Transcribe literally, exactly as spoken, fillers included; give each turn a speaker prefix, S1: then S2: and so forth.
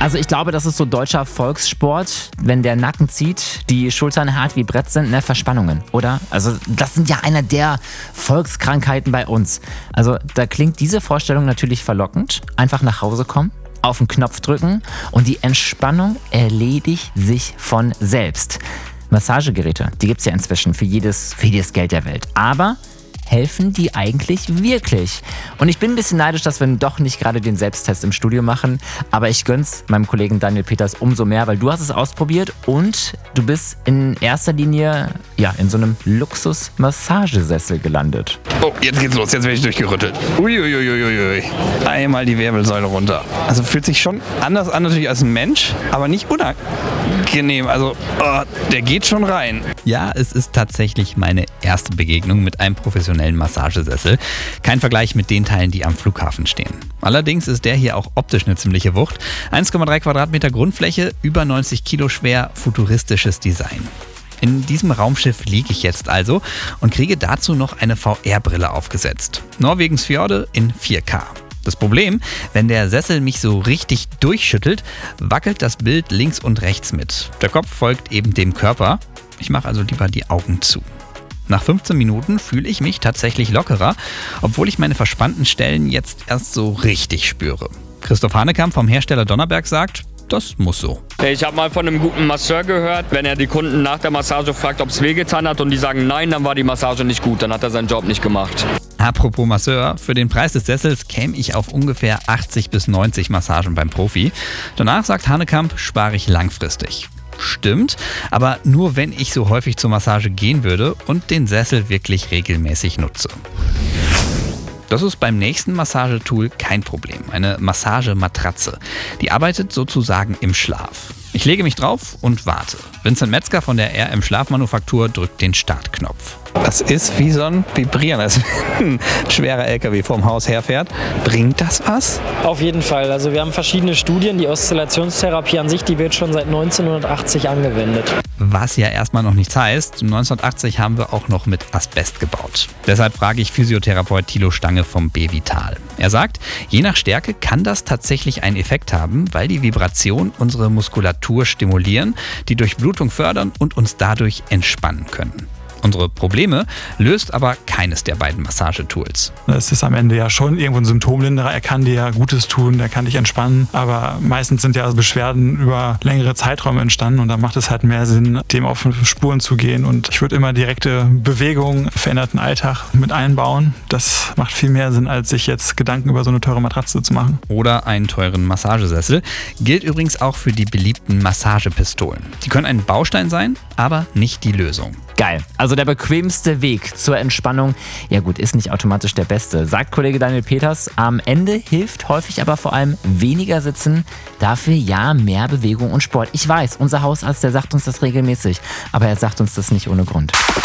S1: Also ich glaube, das ist so deutscher Volkssport, wenn der Nacken zieht, die Schultern hart wie Brett sind, ne, Verspannungen, oder? Also das sind ja einer der Volkskrankheiten bei uns. Also da klingt diese Vorstellung natürlich verlockend. Einfach nach Hause kommen, auf den Knopf drücken und die Entspannung erledigt sich von selbst. Massagegeräte, die gibt's ja inzwischen für jedes, für jedes Geld der Welt. Aber helfen die eigentlich wirklich? Und ich bin ein bisschen neidisch, dass wir doch nicht gerade den Selbsttest im Studio machen, aber ich gönn's meinem Kollegen Daniel Peters umso mehr, weil du hast es ausprobiert und du bist in erster Linie ja, in so einem Luxus-Massagesessel gelandet.
S2: Oh, jetzt geht's los, jetzt werde ich durchgerüttelt. Uiuiuiui. Einmal die Wirbelsäule runter. Also fühlt sich schon anders an natürlich als ein Mensch, aber nicht unangenehm. Also, oh, der geht schon rein.
S3: Ja, es ist tatsächlich meine erste Begegnung mit einem professionellen Massagesessel. Kein Vergleich mit den Teilen, die am Flughafen stehen. Allerdings ist der hier auch optisch eine ziemliche Wucht. eins Komma drei Quadratmeter Grundfläche, über neunzig Kilo schwer, futuristisches Design. In diesem Raumschiff liege ich jetzt also und kriege dazu noch eine V R-Brille aufgesetzt. Norwegens Fjorde in vier K. Das Problem, wenn der Sessel mich so richtig durchschüttelt, wackelt das Bild links und rechts mit. Der Kopf folgt eben dem Körper. Ich mache also lieber die Augen zu. Nach fünfzehn Minuten fühle ich mich tatsächlich lockerer, obwohl ich meine verspannten Stellen jetzt erst so richtig spüre. Christoph Hanekamp vom Hersteller Donnerberg sagt, das muss so.
S4: Ich habe mal von einem guten Masseur gehört, wenn er die Kunden nach der Massage fragt, ob es wehgetan hat und die sagen nein, dann war die Massage nicht gut, dann hat er seinen Job nicht gemacht.
S3: Apropos Masseur, für den Preis des Sessels käme ich auf ungefähr achtzig bis neunzig Massagen beim Profi. Danach, sagt Hanekamp, spare ich langfristig. Stimmt, aber nur wenn ich so häufig zur Massage gehen würde und den Sessel wirklich regelmäßig nutze. Das ist beim nächsten Massagetool kein Problem. Eine Massagematratze. Die arbeitet sozusagen im Schlaf. Ich lege mich drauf und warte. Vincent Metzger von der R M Schlafmanufaktur drückt den Startknopf.
S2: Das ist wie so ein Vibrieren, als wenn ein schwerer L K W vorm Haus herfährt. Bringt das was?
S5: Auf jeden Fall. Also wir haben verschiedene Studien. Die Oszillationstherapie an sich, die wird schon seit neunzehnhundertachtzig angewendet.
S3: Was ja erstmal noch nichts heißt, neunzehnhundertachtzig haben wir auch noch mit Asbest gebaut. Deshalb frage ich Physiotherapeut Thilo Stange vom B Vital. Er sagt, je nach Stärke kann das tatsächlich einen Effekt haben, weil die Vibration unsere Muskulatur stimulieren, die Durchblutung fördern und uns dadurch entspannen können. Unsere Probleme löst aber keines der beiden Massagetools.
S6: Es ist am Ende ja schon irgendwo ein Symptomlinderer. Er kann dir Gutes tun, er kann dich entspannen. Aber meistens sind ja Beschwerden über längere Zeiträume entstanden und da macht es halt mehr Sinn, dem auf Spuren zu gehen. Und ich würde immer direkte Bewegung, veränderten Alltag mit einbauen. Das macht viel mehr Sinn, als sich jetzt Gedanken über so eine teure Matratze zu machen.
S3: Oder einen teuren Massagesessel. Gilt übrigens auch für die beliebten Massagepistolen. Die können ein Baustein sein, aber nicht die Lösung.
S1: Geil. Also der bequemste Weg zur Entspannung, ja gut, ist nicht automatisch der beste, sagt Kollege Daniel Peters. Am Ende hilft häufig aber vor allem weniger Sitzen, dafür ja mehr Bewegung und Sport. Ich weiß, unser Hausarzt, der sagt uns das regelmäßig, aber er sagt uns das nicht ohne Grund.